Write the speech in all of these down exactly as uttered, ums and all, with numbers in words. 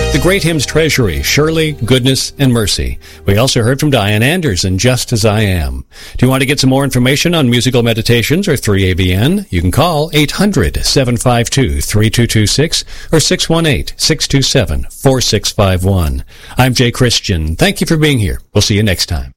The Great Hymns Treasury, Surely, Goodness, and Mercy. We also heard from Diane Anders and Just As I Am. Do you want to get some more information on musical meditations or three A B N? You can call eight hundred, seven five two, three two two six or six one eight, six two seven, four six five one. I'm Jay Christian. Thank you for being here. We'll see you next time.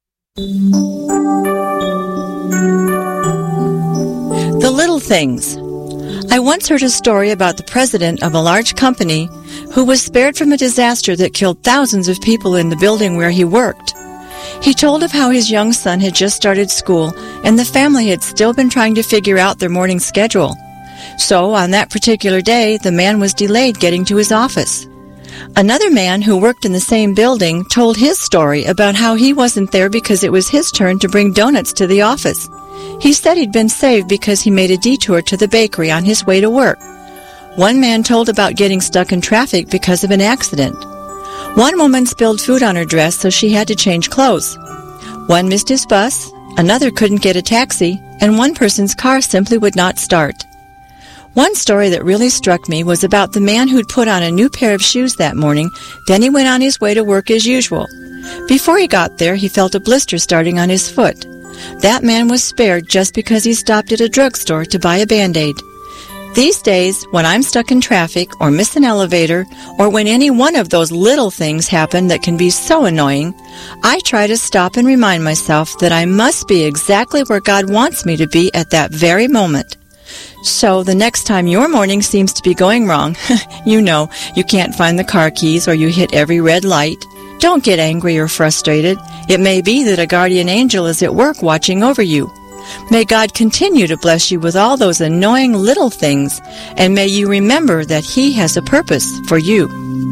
The Little Things. I once heard a story about the president of a large company who was spared from a disaster that killed thousands of people in the building where he worked. He told of how his young son had just started school and the family had still been trying to figure out their morning schedule. So, on that particular day, the man was delayed getting to his office. Another man who worked in the same building told his story about how he wasn't there because it was his turn to bring donuts to the office. He said he'd been saved because he made a detour to the bakery on his way to work. One man told about getting stuck in traffic because of an accident. One woman spilled food on her dress, so she had to change clothes. One missed his bus, another couldn't get a taxi, and one person's car simply would not start. One story that really struck me was about the man who'd put on a new pair of shoes that morning, then he went on his way to work as usual. Before he got there, he felt a blister starting on his foot. That man was spared just because he stopped at a drugstore to buy a Band-Aid. These days, when I'm stuck in traffic or miss an elevator, or when any one of those little things happen that can be so annoying, I try to stop and remind myself that I must be exactly where God wants me to be at that very moment. So the next time your morning seems to be going wrong, you know, you can't find the car keys or you hit every red light, don't get angry or frustrated. It may be that a guardian angel is at work watching over you. May God continue to bless you with all those annoying little things, and may you remember that He has a purpose for you.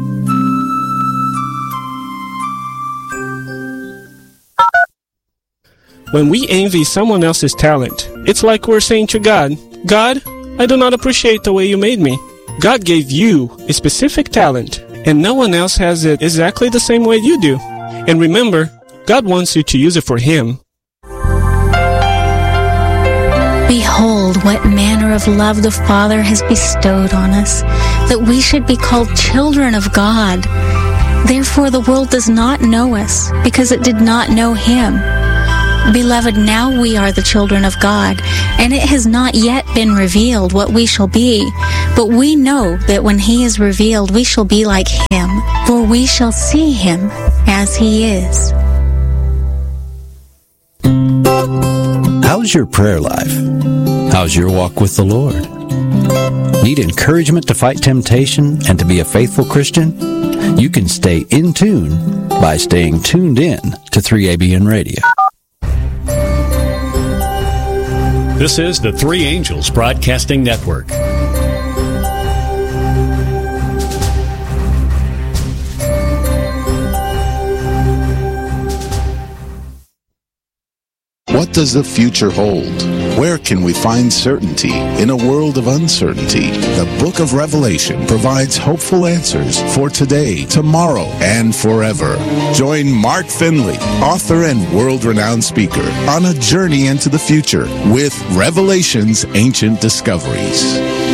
When we envy someone else's talent, it's like we're saying to God, God, I do not appreciate the way you made me. God gave you a specific talent, and no one else has it exactly the same way you do. And remember, God wants you to use it for Him. Behold, what manner of love the Father has bestowed on us, that we should be called children of God. Therefore the world does not know us, because it did not know Him. Beloved, now we are the children of God, and it has not yet been revealed what we shall be. But we know that when He is revealed, we shall be like Him, for we shall see Him as He is. How's your prayer life? How's your walk with the Lord? Need encouragement to fight temptation and to be a faithful Christian? You can stay in tune by staying tuned in to three A B N Radio. This is the Three Angels Broadcasting Network. What does the future hold? Where can we find certainty in a world of uncertainty? The Book of Revelation provides hopeful answers for today, tomorrow, and forever. Join Mark Finley, author and world-renowned speaker, on a journey into the future with Revelation's Ancient Discoveries.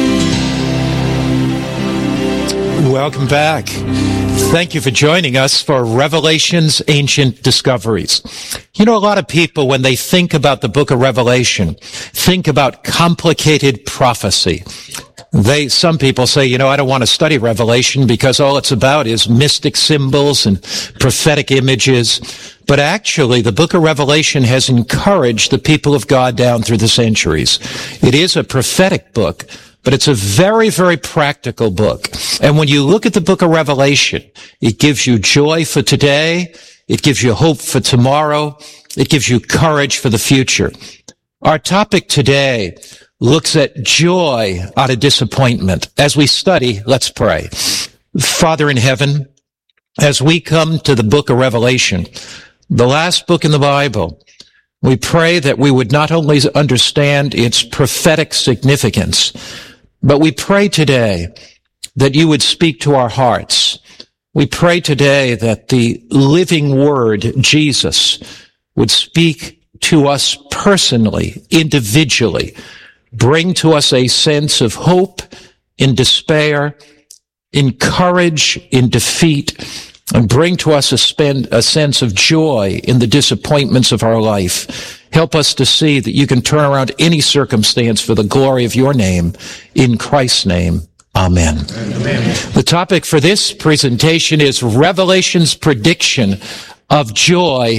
Welcome back. Thank you for joining us for Revelation's Ancient Discoveries. You know, a lot of people, when they think about the book of Revelation, think about complicated prophecy. They, some people say, you know, I don't want to study Revelation because all it's about is mystic symbols and prophetic images. But actually, the book of Revelation has encouraged the people of God down through the centuries. It is a prophetic book, but it's a very, very practical book. And when you look at the book of Revelation, it gives you joy for today. It gives you hope for tomorrow. It gives you courage for the future. Our topic today looks at joy out of disappointment. As we study, let's pray. Father in heaven, as we come to the book of Revelation, the last book in the Bible, we pray that we would not only understand its prophetic significance, but we pray today that you would speak to our hearts. We pray today that the living word, Jesus, would speak to us personally, individually, bring to us a sense of hope in despair, encourage in defeat, and bring to us a, spend, a sense of joy in the disappointments of our life. Help us to see that you can turn around any circumstance for the glory of your name. In Christ's name, amen. Amen. The topic for this presentation is Revelation's prediction of joy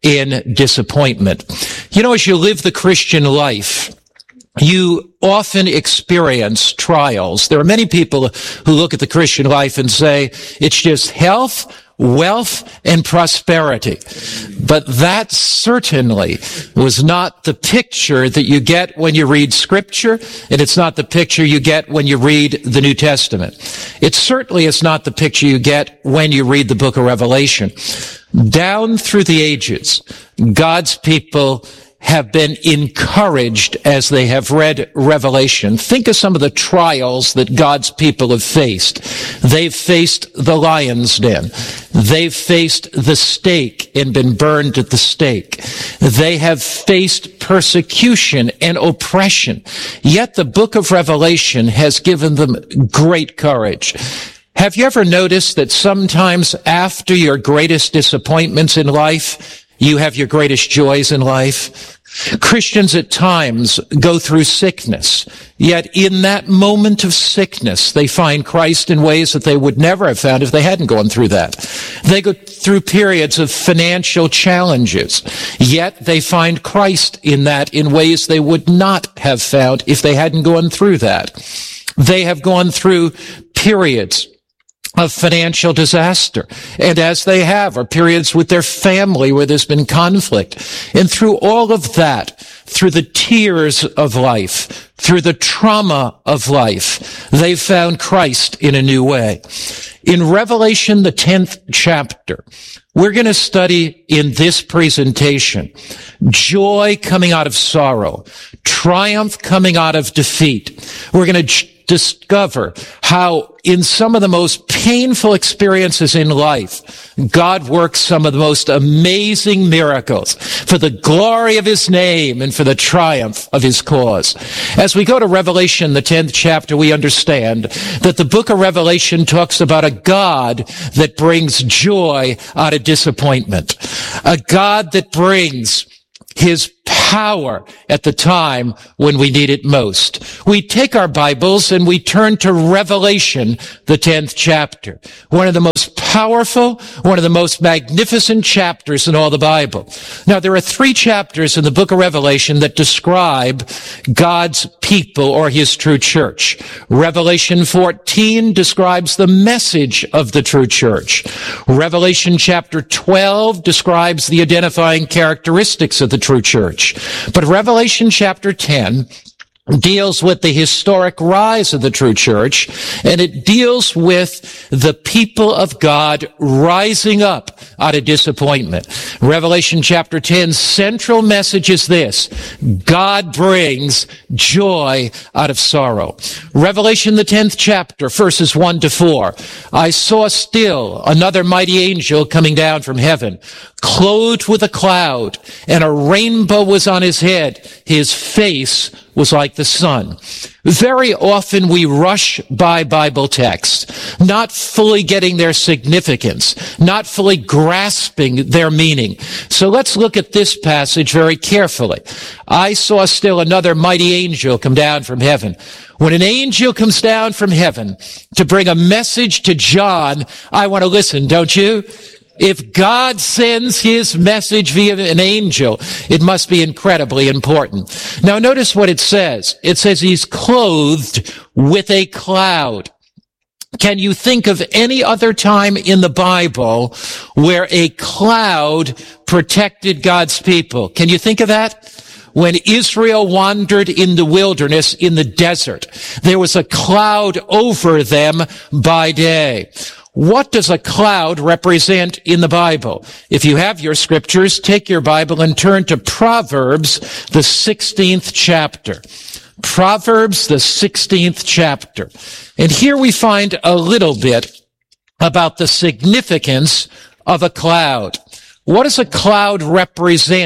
in disappointment. You know, as you live the Christian life, you often experience trials. There are many people who look at the Christian life and say, it's just health, wealth, and prosperity. But that certainly was not the picture that you get when you read Scripture, and it's not the picture you get when you read the New Testament. It certainly is not the picture you get when you read the book of Revelation. Down through the ages, God's people have been encouraged as they have read Revelation. Think of some of the trials that God's people have faced. They've faced the lion's den. They've faced the stake and been burned at the stake. They have faced persecution and oppression. Yet the book of Revelation has given them great courage. Have you ever noticed that sometimes after your greatest disappointments in life, you have your greatest joys in life? Christians at times go through sickness, yet in that moment of sickness, they find Christ in ways that they would never have found if they hadn't gone through that. They go through periods of financial challenges, yet they find Christ in that in ways they would not have found if they hadn't gone through that. They have gone through periods of financial disaster. And as they have, are periods with their family where there's been conflict. And through all of that, through the tears of life, through the trauma of life, they've found Christ in a new way. In Revelation, the tenth chapter, we're going to study in this presentation joy coming out of sorrow, triumph coming out of defeat. We're going to discover how in some of the most painful experiences in life, God works some of the most amazing miracles for the glory of his name and for the triumph of his cause. As we go to Revelation, the tenth chapter, we understand that the book of Revelation talks about a God that brings joy out of disappointment, a God that brings his power at the time when we need it most. We take our Bibles and we turn to Revelation, the tenth chapter. One of the most powerful, one of the most magnificent chapters in all the Bible. Now, there are three chapters in the book of Revelation that describe God's people or his true church. Revelation fourteen describes the message of the true church. Revelation chapter twelve describes the identifying characteristics of the true church. But Revelation chapter ten deals with the historic rise of the true church, and it deals with the people of God rising up out of disappointment. Revelation chapter ten's central message is this: God brings joy out of sorrow. Revelation the tenth chapter, verses one to four. I saw still another mighty angel coming down from heaven, clothed with a cloud, and a rainbow was on his head. His face was like the sun. Very often we rush by Bible texts, not fully getting their significance, not fully grasping their meaning. So let's look at this passage very carefully. I saw still another mighty angel come down from heaven. When an angel comes down from heaven to bring a message to John, I want to listen, don't you? If God sends his message via an angel, it must be incredibly important. Now notice what it says. It says he's clothed with a cloud. Can you think of any other time in the Bible where a cloud protected God's people? Can you think of that? When Israel wandered in the wilderness, in the desert, there was a cloud over them by day. What does a cloud represent in the Bible? If you have your scriptures, take your Bible and turn to Proverbs, the sixteenth chapter. Proverbs, the sixteenth chapter. And here we find a little bit about the significance of a cloud. What does a cloud represent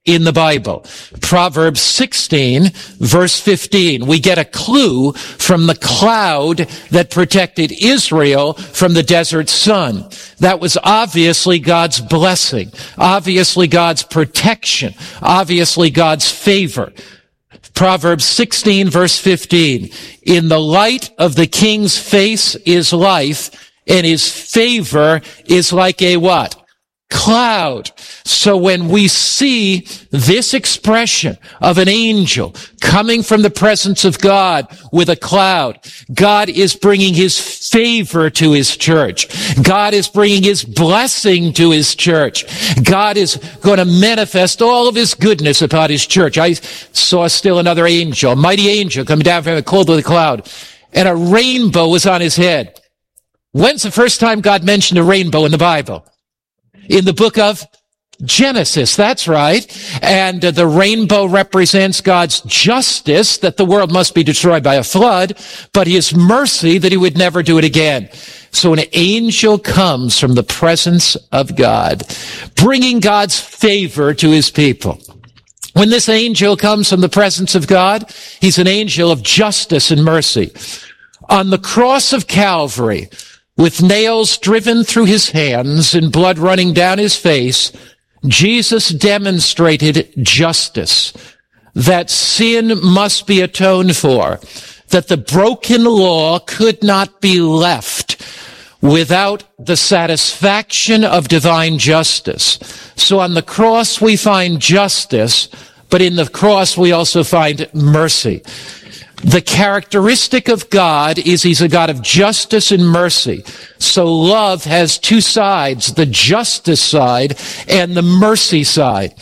in the Bible. Proverbs sixteen, verse fifteen. We get a clue from the cloud that protected Israel from the desert sun. That was obviously God's blessing, obviously God's protection, obviously God's favor. Proverbs sixteen, verse fifteen. In the light of the king's face is life, and his favor is like a what? Cloud. So when we see this expression of an angel coming from the presence of God with a cloud, God is bringing his favor to his church. God is bringing his blessing to his church. God is going to manifest all of his goodness upon his church. I saw still another angel, a mighty angel coming down from the clothed with a cloud, and a rainbow was on his head. When's the first time God mentioned a rainbow in the Bible? In the book of Genesis, that's right. And uh, the rainbow represents God's justice, that the world must be destroyed by a flood, but his mercy that he would never do it again. So an angel comes from the presence of God, bringing God's favor to his people. When this angel comes from the presence of God, he's an angel of justice and mercy. On the cross of Calvary, with nails driven through his hands and blood running down his face, Jesus demonstrated justice, that sin must be atoned for, that the broken law could not be left without the satisfaction of divine justice. So on the cross we find justice, but in the cross we also find mercy. The characteristic of God is he's a God of justice and mercy. So love has two sides, the justice side and the mercy side.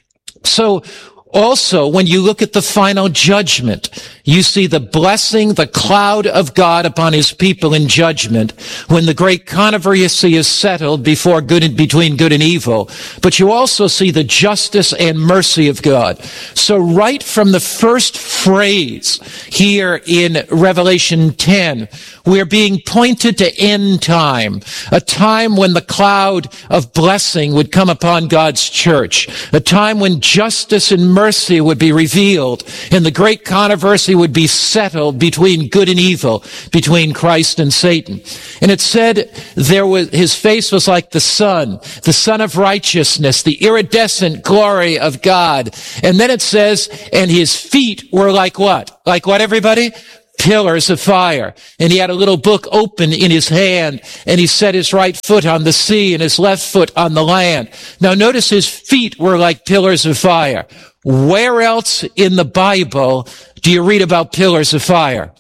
So also, when you look at the final judgment, you see the blessing, the cloud of God upon his people in judgment, when the great controversy is settled before good and between good and evil. But you also see the justice and mercy of God. So right from the first phrase here in Revelation ten, we're being pointed to end time, a time when the cloud of blessing would come upon God's church, a time when justice and mercy would be revealed, and the great controversy would be settled between good and evil, between Christ and Satan. And it said there was, his face was like the sun, the sun of righteousness, the iridescent glory of God. And then it says, and his feet were like what? Like what, everybody? Pillars of fire. And he had a little book open in his hand, and he set his right foot on the sea and his left foot on the land. Now notice his feet were like pillars of fire. Where else in the Bible do you read about pillars of fire?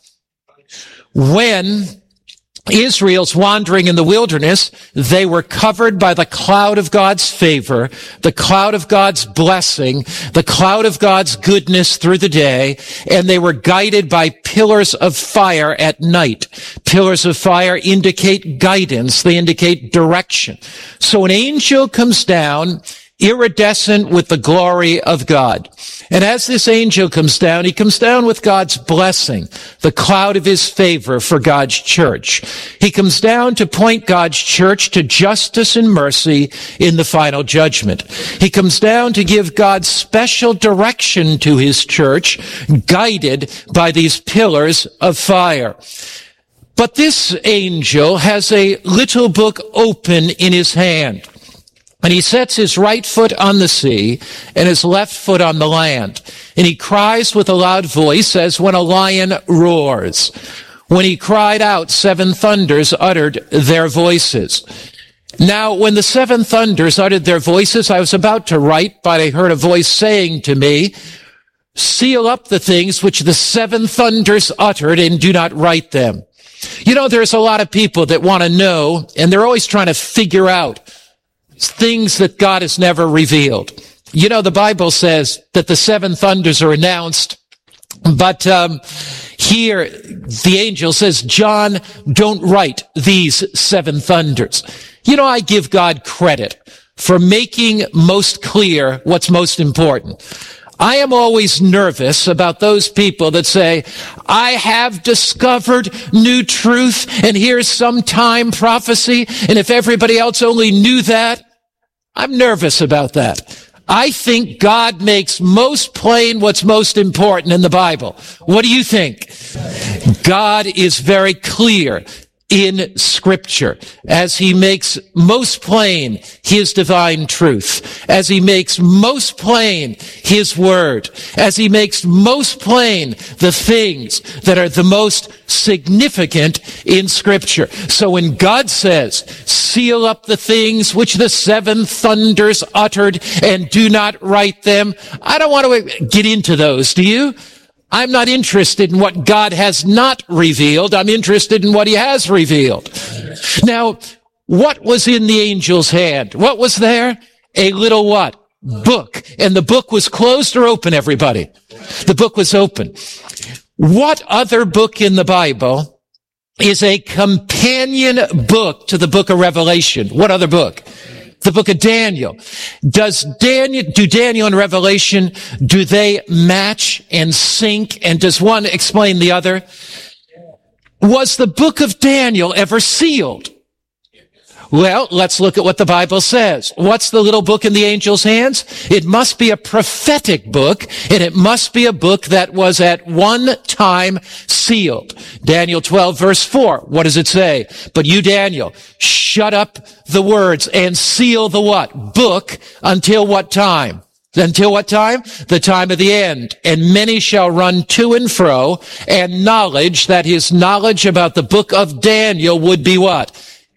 When Israel's wandering in the wilderness, they were covered by the cloud of God's favor, the cloud of God's blessing, the cloud of God's goodness through the day, and they were guided by pillars of fire at night. Pillars of fire indicate guidance. They indicate direction. So an angel comes down, iridescent with the glory of God. And as this angel comes down, he comes down with God's blessing, the cloud of his favor for God's church. He comes down to point God's church to justice and mercy in the final judgment. He comes down to give God's special direction to his church, guided by these pillars of fire. But this angel has a little book open in his hand. And he sets his right foot on the sea and his left foot on the land. And he cries with a loud voice as when a lion roars. When he cried out, seven thunders uttered their voices. Now, when the seven thunders uttered their voices, I was about to write, but I heard a voice saying to me, seal up the things which the seven thunders uttered and do not write them. You know, there's a lot of people that want to know, and they're always trying to figure out things that God has never revealed. You know, the Bible says that the seven thunders are announced, but um, here the angel says, John, don't write these seven thunders. You know, I give God credit for making most clear what's most important. I am always nervous about those people that say, I have discovered new truth, and here's some time prophecy, and if everybody else only knew that. I'm nervous about that. I think God makes most plain what's most important in the Bible. What do you think? God is very clear in Scripture as he makes most plain his divine truth, as he makes most plain his word, as he makes most plain the things that are the most significant in Scripture. So when God says, seal up the things which the seven thunders uttered and do not write them, I don't want to get into those, do you? I'm not interested in what God has not revealed. I'm interested in what he has revealed. Now, what was in the angel's hand? What was there? A little what? Book. And the book was closed or open, everybody? The book was open. What other book in the Bible is a companion book to the book of Revelation? What other book? The book of Daniel. Does Daniel, do Daniel and Revelation, do they match and sync? And does one explain the other? Was the book of Daniel ever sealed? Well, let's look at what the Bible says. What's the little book in the angel's hands? It must be a prophetic book, and it must be a book that was at one time sealed. Daniel twelve verse four. What does it say? But you, Daniel, shut up the words and seal the what? Book until what time? Until what time? The time of the end. And many shall run to and fro, and knowledge, that his knowledge about the book of Daniel would be what?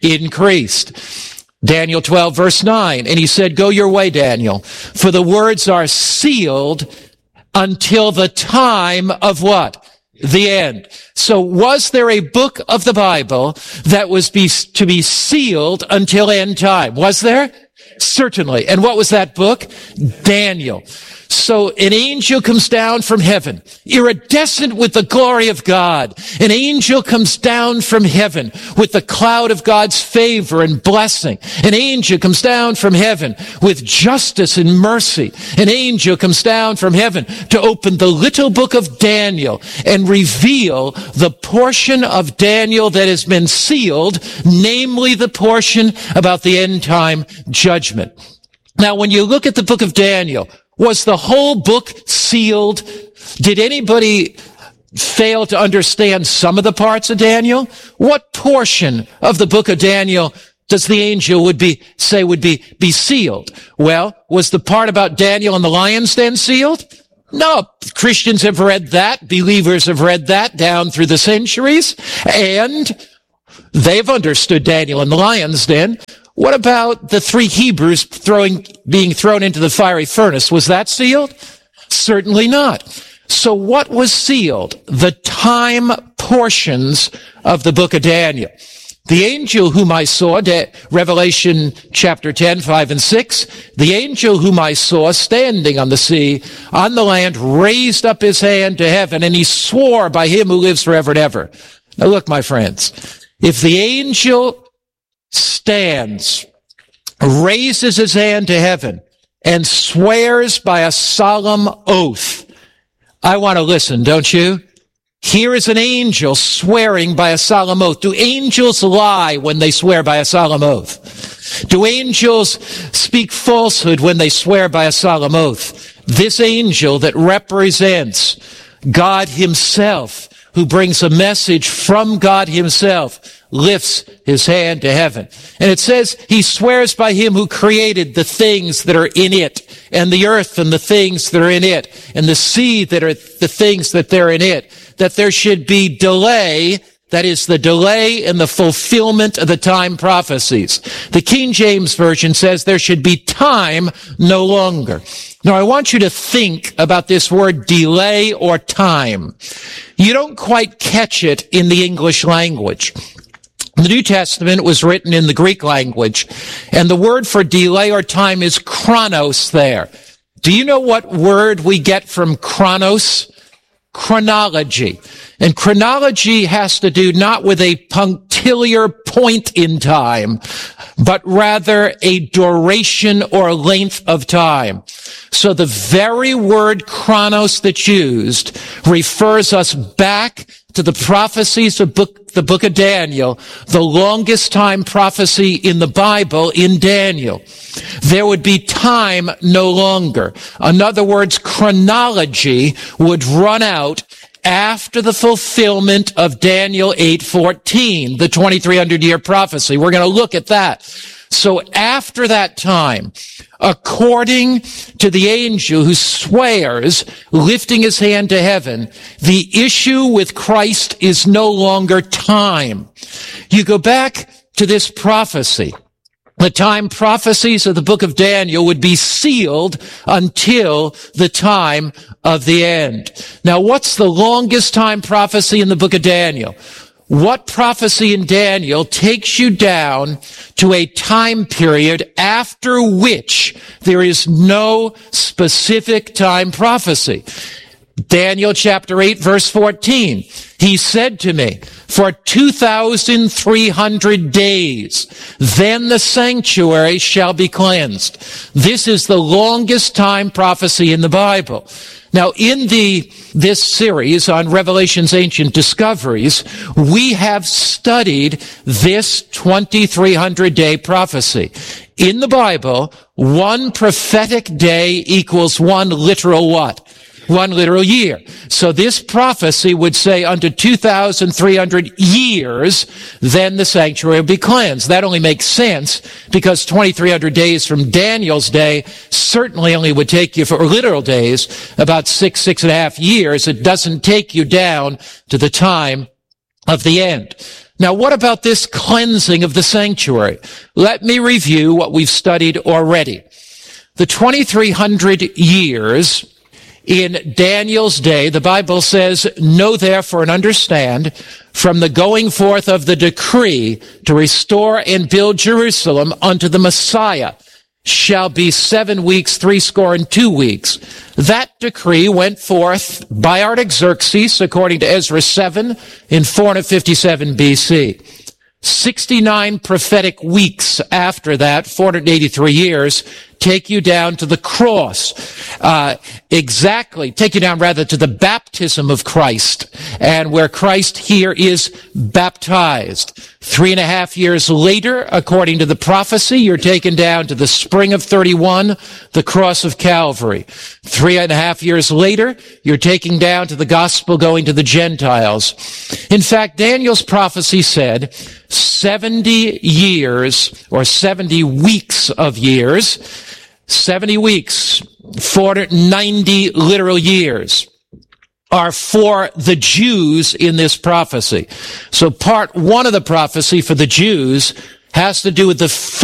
Increased. Daniel twelve verse nine. And he said, go your way, Daniel, for the words are sealed until the time of what? The end. So was there a book of the Bible that was be, to be sealed until end time? Was there? Certainly. And what was that book? Daniel. So an angel comes down from heaven, iridescent with the glory of God. An angel comes down from heaven with the cloud of God's favor and blessing. An angel comes down from heaven with justice and mercy. An angel comes down from heaven to open the little book of Daniel and reveal the portion of Daniel that has been sealed, namely the portion about the end time judgment. Now, when you look at the book of Daniel, was the whole book sealed? Did anybody fail to understand some of the parts of Daniel? What portion of the book of Daniel does the angel would be, say would be, be sealed? Well, was the part about Daniel and the lion's den sealed? No. Christians have read that. Believers have read that down through the centuries. And they've understood Daniel and the lion's den. What about the three Hebrews throwing, being thrown into the fiery furnace? Was that sealed? Certainly not. So what was sealed? The time portions of the book of Daniel. The angel whom I saw, Revelation chapter ten, five and six, the angel whom I saw standing on the sea, on the land, raised up his hand to heaven, and he swore by him who lives forever and ever. Now look, my friends, if the angel stands, raises his hand to heaven, and swears by a solemn oath, I want to listen, don't you? Here is an angel swearing by a solemn oath. Do angels lie when they swear by a solemn oath? Do angels speak falsehood when they swear by a solemn oath? This angel that represents God himself, who brings a message from God himself, lifts his hand to heaven. And it says he swears by him who created the things that are in it, and the earth and the things that are in it, and the sea that are the things that they're in it, that there should be delay, that is the delay in the fulfillment of the time prophecies. The King James Version says there should be time no longer. Now I want you to think about this word delay or time. You don't quite catch it in the English language. The New Testament was written in the Greek language, and the word for delay or time is chronos there. Do you know what word we get from chronos? Chronology. And chronology has to do not with a punctiliar point in time, but rather a duration or length of time. So the very word chronos that's used refers us back to the prophecies of book, the book of Daniel, the longest time prophecy in the Bible in Daniel, there would be time no longer. In other words, chronology would run out after the fulfillment of Daniel eight fourteen, the twenty-three hundred year prophecy. We're going to look at that. So after that time, according to the angel who swears, lifting his hand to heaven, the issue with Christ is no longer time. You go back to this prophecy. The time prophecies of the book of Daniel would be sealed until the time of the end. Now, what's the longest time prophecy in the book of Daniel? What prophecy in Daniel takes you down to a time period after which there is no specific time prophecy? Daniel chapter eight verse fourteen. He said to me, for two thousand three hundred days, then the sanctuary shall be cleansed. This is the longest time prophecy in the Bible. Now, in the this series on Revelation's Ancient Discoveries, we have studied this twenty-three hundred day prophecy. In the Bible, one prophetic day equals one literal what? One literal year. So this prophecy would say unto two thousand three hundred years, then the sanctuary will be cleansed. That only makes sense because twenty-three hundred days from Daniel's day certainly only would take you for literal days about six, six and a half years. It doesn't take you down to the time of the end. Now, what about this cleansing of the sanctuary? Let me review what we've studied already. The twenty-three hundred years in Daniel's day, the Bible says, know therefore and understand, from the going forth of the decree to restore and build Jerusalem unto the Messiah shall be seven weeks, three score and two weeks. That decree went forth by Artaxerxes, according to Ezra seven, in four fifty-seven B C. sixty-nine prophetic weeks after that, four hundred eighty-three years, take you down to the cross. Uh, exactly, take you down rather to the baptism of Christ, and where Christ here is baptized. Three and a half years later, according to the prophecy, you're taken down to the spring of thirty-one, the cross of Calvary. Three and a half years later, you're taken down to the gospel going to the Gentiles. In fact, Daniel's prophecy said seventy years, or seventy weeks of years, seventy weeks, four hundred ninety literal years, are for the Jews in this prophecy. So part one of the prophecy for the Jews has to do with the